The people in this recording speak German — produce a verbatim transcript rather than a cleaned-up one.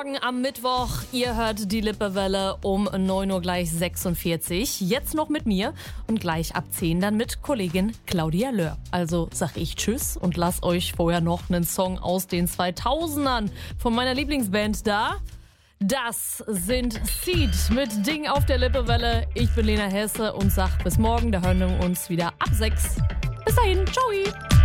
Morgen am Mittwoch. Ihr hört die Lippewelle um neun Uhr gleich sechsundvierzig. Jetzt noch mit mir und gleich ab zehn dann mit Kollegin Claudia Löhr. Also sag ich Tschüss und lass euch vorher noch einen Song aus den zweitausendern von meiner Lieblingsband da. Das sind Seed mit Ding auf der Lippewelle. Ich bin Lena Hesse und sag bis morgen. Da hören wir uns wieder ab sechs. Bis dahin, ciao.